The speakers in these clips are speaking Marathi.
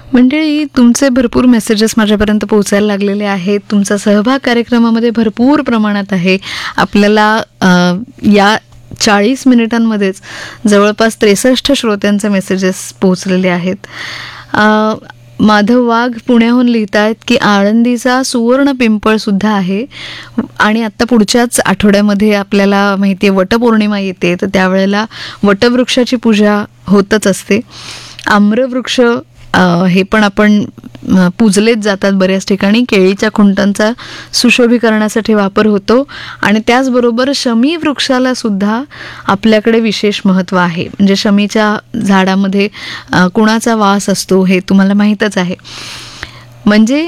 मंडळी, तुमचे भरपूर मेसेजेस माझ्यापर्यंत पोहोचायला लागलेले आहेत. तुमचा सहभाग कार्यक्रमामध्ये भरपूर प्रमाणात आहे. आपल्याला या 40 मिनिटांमध्येच जवळपास 63 श्रोत्यांचे मेसेजेस पोहोचलेले आहेत. माधव वाघ पुण्याहून लिहित आहेत की आळंदीचा सुवर्ण पिंपळसुद्धा आहे आणि आत्ता पुढच्याच आठवड्यामध्ये आपल्याला माहिती आहे वटपौर्णिमा येते, तर त्यावेळेला वटवृक्षाची पूजा होतच असते. आम्रवृक्ष हे पण आपण पूजलेच जातात बऱ्याच ठिकाणी. केळीच्या खुंटांचा सुशोभीकरणासाठी वापर होतो आणि त्याचबरोबर शमी वृक्षाला सुद्धा आपल्याकडे विशेष महत्त्व आहे. म्हणजे शमीच्या झाडामध्ये कुणाचा वास असतो हे तुम्हाला माहीतच आहे. म्हणजे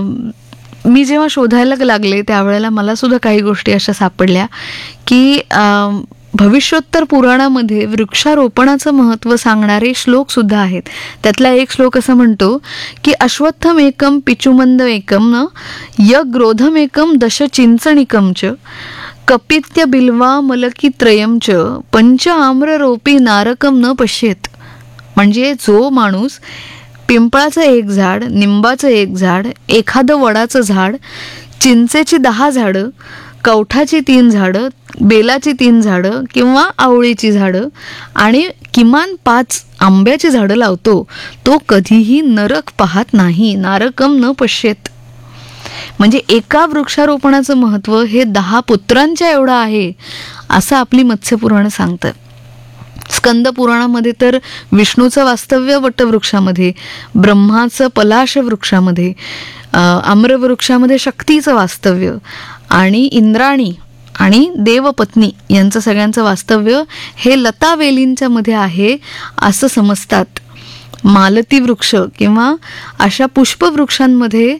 मी जेव्हा शोधायला लागले त्यावेळेला मला सुद्धा काही गोष्टी अशा सापडल्या की भविष्योत्तर पुराणामध्ये वृक्षारोपणाचं महत्त्व सांगणारे श्लोक सुद्धा आहेत. त्यातला एक श्लोक असं म्हणतो की अश्वत्थम एकम पिचुमंद एकम न यग्रोधम एकम दश चिंचणिकम च कपित्य बिल्वा मलकी त्रयम च पंच आम्ररोपी नारकम न पश्येत. म्हणजे जो माणूस पिंपळाचं एक झाड, निंबाचं एक झाड, एखादं वडाचं झाड, चिंचेची 10 झाडं, कवठाची 3 झाडं, बेलाची 3 झाडं किंवा आवळीची झाडं आणि किमान 5 आंब्याची झाडं लावतो, तो कधीही नरक पाहत नाही. नारकम न पश्येत. म्हणजे एका वृक्षारोपणाचं महत्त्व हे 10 पुत्रांच्या एवढं आहे असं आपली मत्स्यपुराण सांगतं. स्कंद पुराणामध्ये तर विष्णूचं वास्तव्य वटवृक्षामध्ये, ब्रह्माचं पलाश वृक्षामध्ये, आम्रवृक्षामध्ये शक्तीचं वास्तव्य आणि इंद्राणी आणि देवपत्नी यांचं सगळ्यांचं वास्तव्य हे लता वेलींच्या मध्ये आहे असं समजतात. मालती वृक्ष किंवा अशा पुष्पवृक्षांमध्ये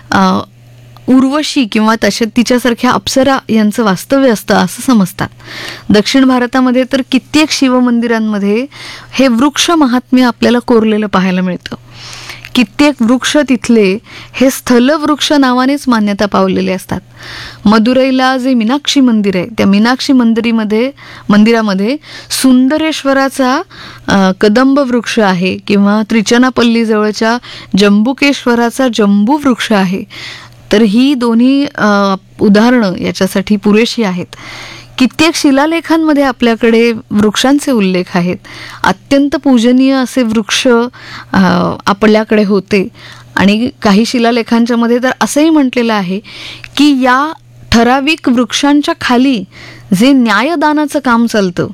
उर्वशी किंवा तिच्यासारख्या अप्सरा यांचं वास्तव्य असतं असं समजतात. दक्षिण भारतामध्ये तर कित्येक शिवमंदिरांमध्ये हे वृक्ष महात्म्य आपल्याला कोरलेलं पाहायला मिळतं. कित्येक वृक्ष तिथले हे स्थलवृक्ष नावानेच मान्यता पावलेले असतात. मदुरैला जे मीनाक्षी मंदिर आहे त्या मीनाक्षी मंदिरामध्ये सुंदरेश्वराचा कदंब वृक्ष आहे किंवा त्रिचनापल्ली जवळच्या जंबुकेश्वराचा जंबू वृक्ष आहे. तर ही दोन्ही उदाहरणं याच्यासाठी पुरेशी आहेत. कित्येक शिलालेखांमध्ये आपल्याकडे वृक्षांचे उल्लेख आहेत. अत्यंत पूजनीय असे वृक्ष आपल्याकडे होते आणि काही शिलालेखांच्या मध्ये तर असंही म्हटलेलं आहे की या ठराविक वृक्षांच्या खाली जे न्यायदानाचं काम चालतं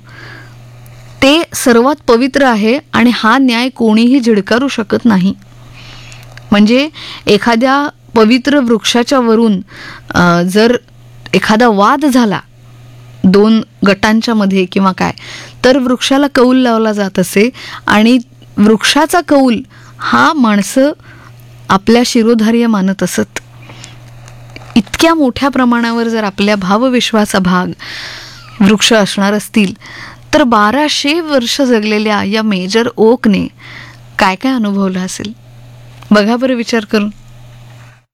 ते सर्वात पवित्र आहे आणि हा न्याय कोणीही झिडकारू शकत नाही. म्हणजे एखाद्या पवित्र वृक्षाच्या वरून जर एखादा वाद झाला 2 गटांच्या मध्ये किंवा काय, तर वृक्षाला कौल लावला जात असे आणि वृक्षाचा कौल हा माणसं आपल्या शिरोधार्य मानत असत. इतक्या मोठ्या प्रमाणावर जर आपल्या भावविश्वाचा भाग वृक्ष असणार असतील तर 1200 वर्ष जगलेल्या या मेजर ओकने काय काय अनुभवलं असेल बघा बरं विचार करून.